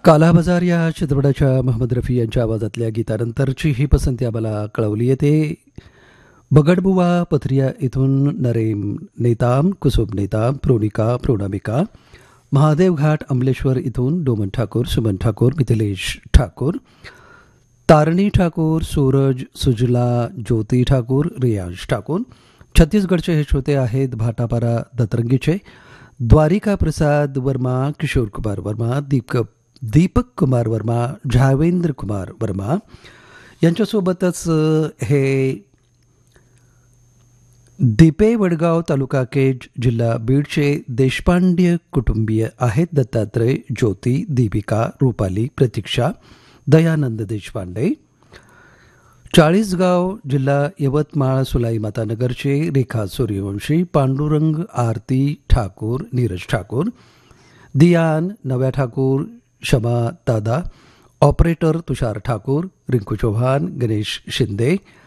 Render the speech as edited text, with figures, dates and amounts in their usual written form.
काला बाजार या चित्रपटाच्या मोहम्मद रफी यांच्या आवाजातल्या गीतानंतरची ही पसंती आम्हाला कळवली येते. बगडबुवा पथरिया इथून नरेम नेताम, कुसुम नेताम, प्रोनिका, प्रोनामिका, महादेव घाट अमलेश्वर इथून डोमन ठाकूर, सुमन ठाकूर, मिथिलेश ठाकूर, तारणी ठाकूर, सूरज, सुजला, ज्योती ठाकूर, रियांश ठाकूर. छत्तीसगडचे हे श्रोते आहेत भाटापारा दतरंगीचे द्वारिका प्रसाद वर्मा, किशोर कुमार वर्मा, दीपक कुमार वर्मा, झावेंद्र कुमार वर्मा यांच्यासोबतच हे दिपे वडगाव तालुका केज जिल्हा बीडचे देशपांडे कुटुंबीय आहेत. दत्तात्रय, ज्योती, दीपिका, रुपाली, प्रतीक्षा, दयानंद देशपांडे. चाळीसगाव जिल्हा यवतमाळ सुलाई मातानगरचे रेखा सूर्यवंशी, पांडुरंग, आरती ठाकूर, नीरज ठाकूर, दियान, नव्या ठाकूर, शमा दादा, ऑपरेटर तुषार ठाकूर, रिंकू चौहान, गणेश शिंदे,